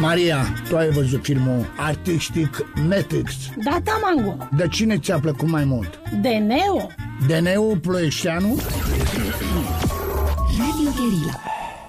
Maria, tu ai văzut filmul Artistic Matrix? Da, Tamango. De cine ți-a plăcut mai mult? De Neo. De Neo Ploieșteanu? Radio Guerilla.